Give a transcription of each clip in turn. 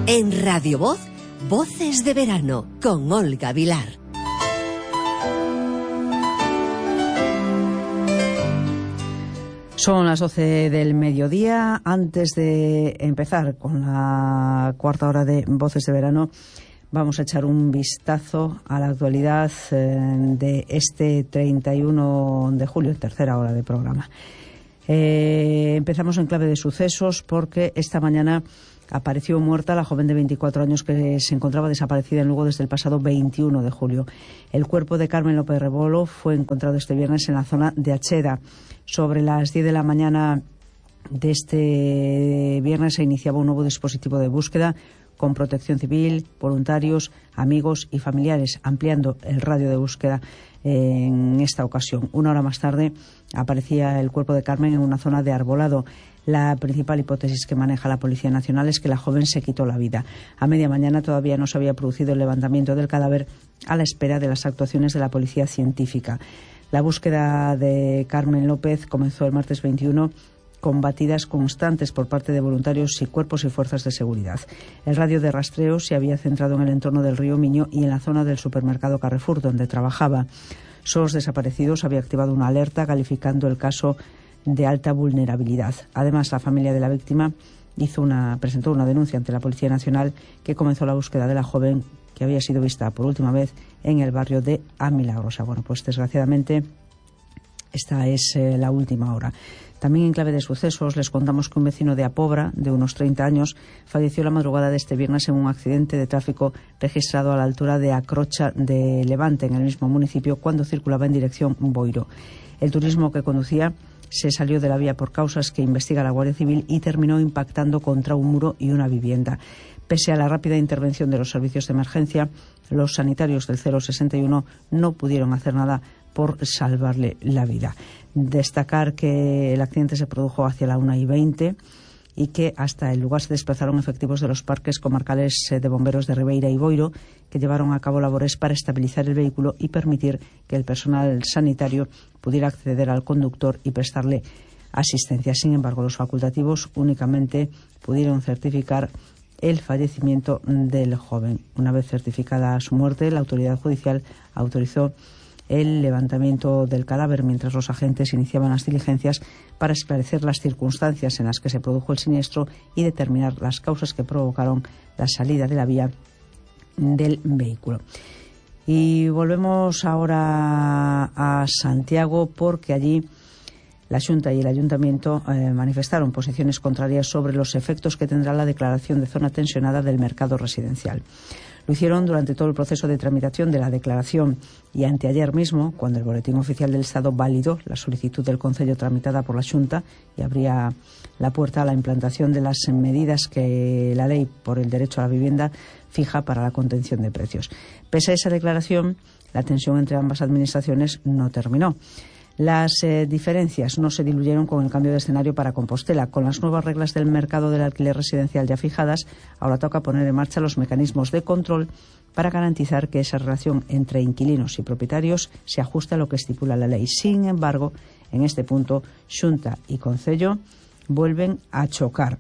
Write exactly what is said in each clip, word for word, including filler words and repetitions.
En Radio Voz, Voces de Verano, con Olga Vilar. Son las doce del mediodía. Antes de empezar con la cuarta hora de Voces de Verano, vamos a echar un vistazo a la actualidad de este treinta y uno de julio, tercera hora de programa. Eh, empezamos en clave de sucesos porque esta mañana apareció muerta la joven de veinticuatro años que se encontraba desaparecida en Lugo desde el pasado veintiuno de julio. El cuerpo de Carmen López Rebolo fue encontrado este viernes en la zona de Acheda. Sobre las diez de la mañana de este viernes se iniciaba un nuevo dispositivo de búsqueda con Protección Civil, voluntarios, amigos y familiares, ampliando el radio de búsqueda en esta ocasión. Una hora más tarde aparecía el cuerpo de Carmen en una zona de arbolado. La principal hipótesis que maneja la Policía Nacional es que la joven se quitó la vida. A media mañana todavía no se había producido el levantamiento del cadáver a la espera de las actuaciones de la Policía Científica. La búsqueda de Carmen López comenzó el martes veintiuno con batidas constantes por parte de voluntarios y cuerpos y fuerzas de seguridad. El radio de rastreo se había centrado en el entorno del río Miño y en la zona del supermercado Carrefour, donde trabajaba. SOS Desaparecidos había activado una alerta calificando el caso de alta vulnerabilidad. Además, la familia de la víctima hizo una, presentó una denuncia ante la Policía Nacional, que comenzó la búsqueda de la joven que había sido vista por última vez en el barrio de A Milagrosa. Bueno, pues desgraciadamente esta es eh, la última hora. También en clave de sucesos les contamos que un vecino de Apobra, de unos treinta años, falleció la madrugada de este viernes en un accidente de tráfico registrado a la altura de Acrocha de Levante, en el mismo municipio, cuando circulaba en dirección Boiro. El turismo que conducía se salió de la vía por causas que investiga la Guardia Civil y terminó impactando contra un muro y una vivienda. Pese a la rápida intervención de los servicios de emergencia, los sanitarios del cero sesenta y uno no pudieron hacer nada por salvarle la vida. Destacar que el accidente se produjo hacia la una y veinte y que hasta el lugar se desplazaron efectivos de los parques comarcales de bomberos de Ribeira y Boiro, que llevaron a cabo labores para estabilizar el vehículo y permitir que el personal sanitario pudiera acceder al conductor y prestarle asistencia. Sin embargo, los facultativos únicamente pudieron certificar el fallecimiento del joven. Una vez certificada su muerte, la autoridad judicial autorizó el levantamiento del cadáver mientras los agentes iniciaban las diligencias para esclarecer las circunstancias en las que se produjo el siniestro y determinar las causas que provocaron la salida de la vía del vehículo. Y volvemos ahora a Santiago porque allí la Xunta y el Ayuntamiento eh, manifestaron posiciones contrarias sobre los efectos que tendrá la declaración de zona tensionada del mercado residencial. Lo hicieron durante todo el proceso de tramitación de la declaración y anteayer mismo, cuando el Boletín Oficial del Estado validó la solicitud del Concello tramitada por la Xunta y abría la puerta a la implantación de las medidas que la Ley por el Derecho a la Vivienda fija para la contención de precios. Pese a esa declaración, la tensión entre ambas administraciones no terminó. Las eh, diferencias no se diluyeron con el cambio de escenario para Compostela. Con las nuevas reglas del mercado del alquiler residencial ya fijadas, ahora toca poner en marcha los mecanismos de control para garantizar que esa relación entre inquilinos y propietarios se ajuste a lo que estipula la ley. Sin embargo, en este punto, Xunta y Concello vuelven a chocar.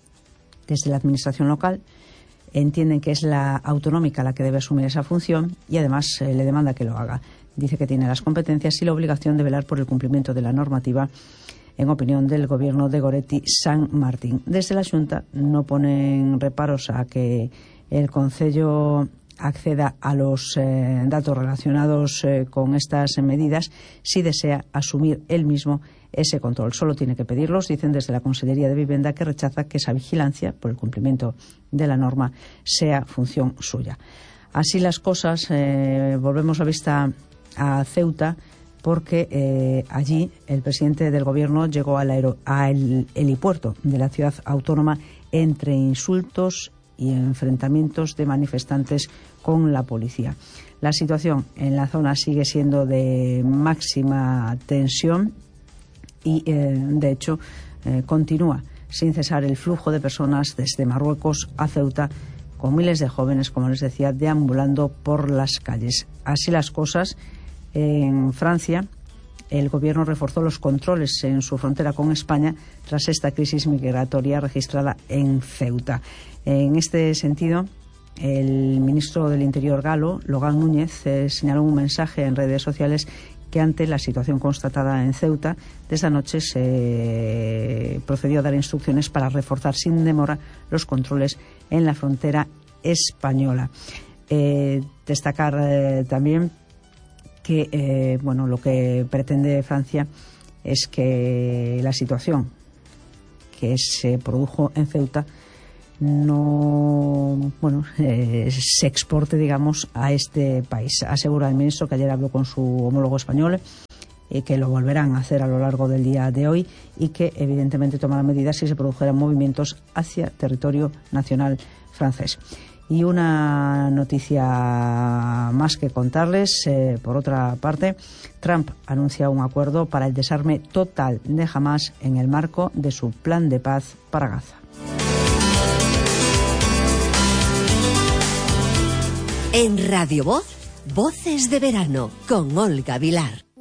Desde la administración local entienden que es la autonómica la que debe asumir esa función y además eh, le demanda que lo haga. Dice que tiene las competencias y la obligación de velar por el cumplimiento de la normativa, en opinión del gobierno de Goretti San Martín. Desde la Xunta no ponen reparos a que el Concello acceda a los eh, datos relacionados eh, con estas medidas si desea asumir él mismo ese control. Solo tiene que pedirlos, dicen desde la Consellería de Vivienda, que rechaza que esa vigilancia por el cumplimiento de la norma sea función suya. Así las cosas, eh, volvemos la vista a Ceuta porque eh, allí el presidente del gobierno llegó al, aero, al helipuerto de la ciudad autónoma entre insultos y enfrentamientos de manifestantes con la policía. La situación en la zona sigue siendo de máxima tensión y, eh, de hecho, eh, continúa sin cesar el flujo de personas desde Marruecos a Ceuta, con miles de jóvenes, como les decía, deambulando por las calles. Así las cosas, en Francia, el gobierno reforzó los controles en su frontera con España tras esta crisis migratoria registrada en Ceuta. En este sentido, el ministro del Interior galo, Logan Núñez, eh, señaló en un mensaje en redes sociales que ante la situación constatada en Ceuta, de esta noche se procedió a dar instrucciones para reforzar sin demora los controles en la frontera española. Eh, destacar eh, también que eh, bueno, lo que pretende Francia es que la situación que se produjo en Ceuta no bueno eh, se exporte, digamos, a este país. Asegura el ministro que ayer habló con su homólogo español y que lo volverán a hacer a lo largo del día de hoy y que evidentemente tomarán medidas si se produjeran movimientos hacia territorio nacional francés. Y una noticia más que contarles, eh, por otra parte, Trump anuncia un acuerdo para el desarme total de Hamás en el marco de su plan de paz para Gaza. En Radio Voz, Voces de Verano, con Olga Vilar.